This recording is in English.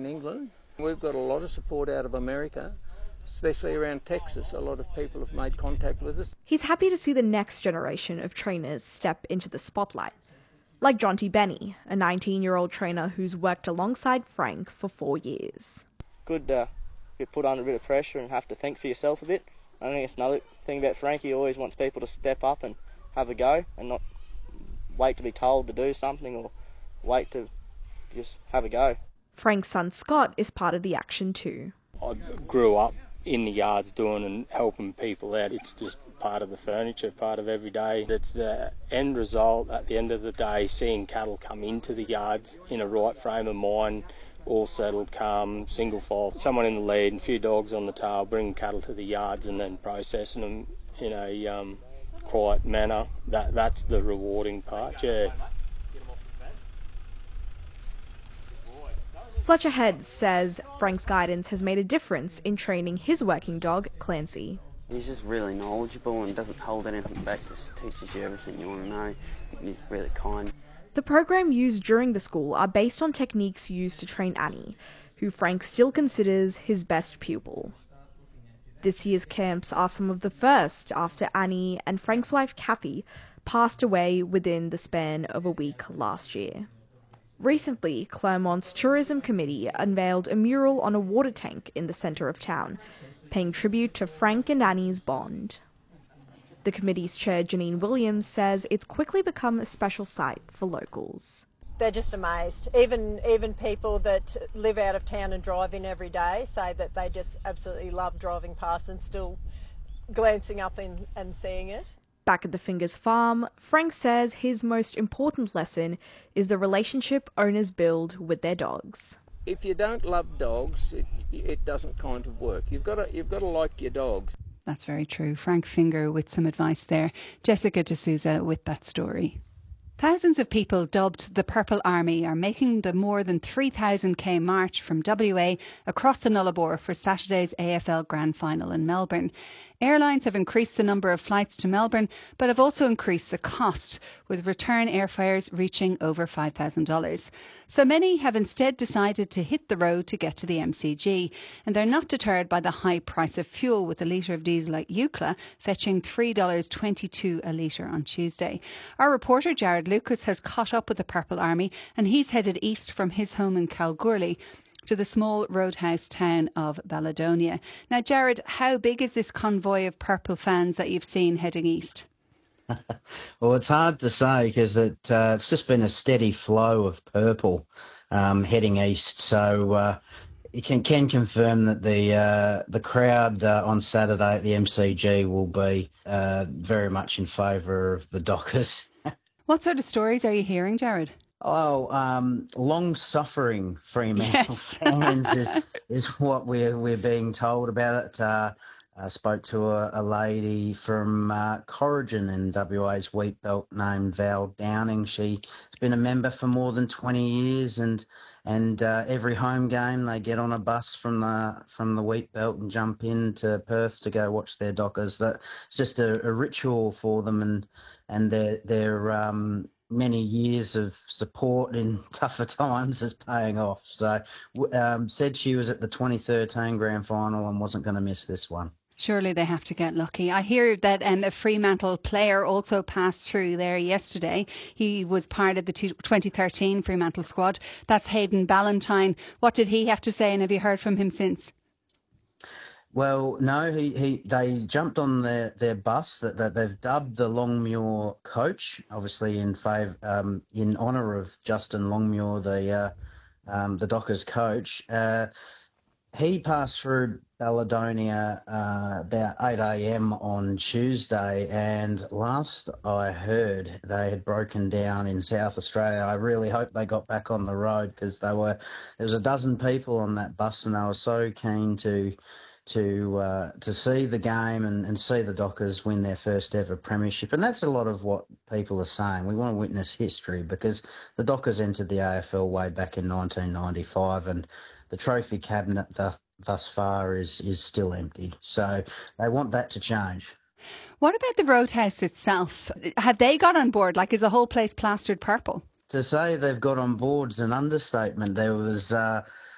England. We've got a lot of support out of America, especially around Texas. A lot of people have made contact with us. He's happy to see the next generation of trainers step into the spotlight. Like Jonty Benny, a 19-year-old trainer who's worked alongside Frank for 4 years. Good to get put under a bit of pressure and have to think for yourself a bit. I think it's another thing about Frank. He always wants people to step up and have a go and not wait to be told to do something or wait to just have a go. Frank's son Scott is part of the action too. I grew up in the yards doing and helping people out. It's just part of the furniture, part of every day. It's the end result at the end of the day, seeing cattle come into the yards in a right frame of mind, all settled, calm, single file, someone in the lead and a few dogs on the tail, bringing cattle to the yards and then processing them in a quiet manner. That's the rewarding part, yeah. Fletcher Heads says Frank's guidance has made a difference in training his working dog, Clancy. He's just really knowledgeable and doesn't hold anything back, just teaches you everything you want to know. He's really kind. The program used during the school are based on techniques used to train Annie, who Frank still considers his best pupil. This year's camps are some of the first after Annie and Frank's wife Kathy passed away within the span of a week last year. Recently, Clermont's Tourism Committee unveiled a mural on a water tank in the centre of town, paying tribute to Frank and Annie's bond. The committee's chair, Janine Williams, says it's quickly become a special site for locals. They're just amazed. Even people that live out of town and drive in every day say that they just absolutely love driving past and still glancing up and seeing it. Back at the Fingers farm, Frank says his most important lesson is the relationship owners build with their dogs. If you don't love dogs, it doesn't kind of work. You've got to like your dogs. That's very true. Frank Finger with some advice there. Jessica D'Souza with that story. Thousands of people dubbed the Purple Army are making the more than 3,000k march from WA across the Nullarbor for Saturday's AFL Grand Final in Melbourne. Airlines have increased the number of flights to Melbourne, but have also increased the cost, with return airfares reaching over $5,000. So many have instead decided to hit the road to get to the MCG, and they're not deterred by the high price of fuel, with a litre of diesel at UCLA fetching $3.22 a litre on Tuesday. Our reporter Jared Lucas has caught up with the Purple Army, and he's headed east from his home in Kalgoorlie to the small roadhouse town of Balladonia. Now, Jared, how big is this convoy of Purple fans that you've seen heading east? Well, it's hard to say because it's just been a steady flow of purple heading east. So you can confirm that the crowd on Saturday at the MCG will be very much in favour of the Dockers. What sort of stories are you hearing, Jared? Oh, long-suffering Fremantle fans is what we're being told about it. I spoke to a lady from Corrigan in WA's wheat belt named Val Downing. She's been a member for more than 20 years, and every home game they get on a bus from the wheat belt and jump into Perth to go watch their Dockers. It's just a ritual for them, and their many years of support in tougher times is paying off. So said she was at the 2013 Grand Final and wasn't going to miss this one. Surely they have to get lucky. I hear that a Fremantle player also passed through there yesterday. He was part of the 2013 Fremantle squad. That's Hayden Ballantyne. What did he have to say, and have you heard from him since? Well, no, they jumped on their bus that they've dubbed the Longmuir coach, obviously in honour of Justin Longmuir, the Dockers coach. He passed through Balladonia about 8 a.m. on Tuesday, and last I heard they had broken down in South Australia. I really hope they got back on the road because there was a dozen people on that bus, and they were so keen to see the game and see the Dockers win their first ever premiership. And that's a lot of what people are saying. We want to witness history because the Dockers entered the AFL way back in 1995, and the trophy cabinet thus far is still empty. So they want that to change. What about the roadhouse itself? Have they got on board? Like, is the whole place plastered purple? To say they've got on board is an understatement. There was